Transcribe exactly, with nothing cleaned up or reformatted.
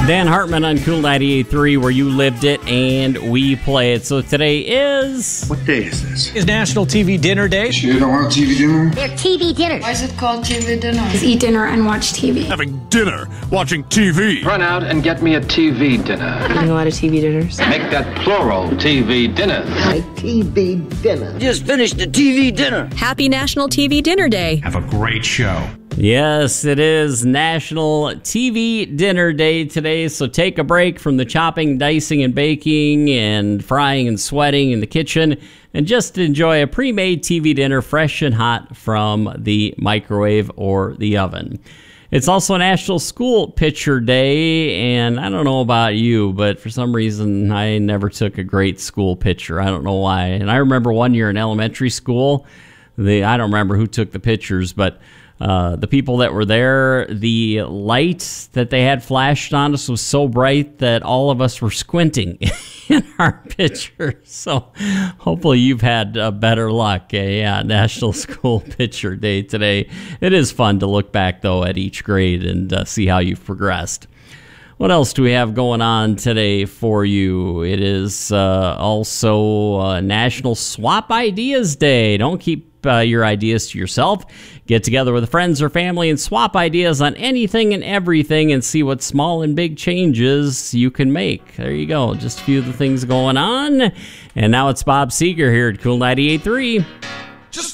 Dan Hartman on Cool ninety-eight point three, where you lived it and we play it. So today is... What day is this? Is National T V Dinner Day. Sure you don't want T V dinner? They're T V dinners. Why is it called T V dinner? Just eat dinner and watch T V. Having dinner, watching T V. Run out and get me a T V dinner. Eating a lot of T V dinners. Make that plural, T V dinners. My T V dinner. Just finished the T V dinner. Happy National T V Dinner Day. Have a great show. Yes, it is National T V Dinner Day today, so take a break from the chopping, dicing, and baking, and frying and sweating in the kitchen, and just enjoy a pre-made T V dinner fresh and hot from the microwave or the oven. It's also National School Picture Day, and I don't know about you, but for some reason I never took a great school picture. I don't know why. And I remember one year in elementary school, the I don't remember who took the pictures, but Uh, the people that were there, the light that they had flashed on us was so bright that all of us were squinting in our pictures. So hopefully you've had uh, better luck. Uh, yeah, National School Picture Day today. It is fun to look back, though, at each grade and uh, see how you've progressed. What else do we have going on today for you? It is uh, also uh, National Swap Ideas Day. Don't keep uh, your ideas to yourself. Get together with friends or family and swap ideas on anything and everything and see what small and big changes you can make. There you go. Just a few of the things going on. And now it's Bob Seger here at Cool ninety-eight point three.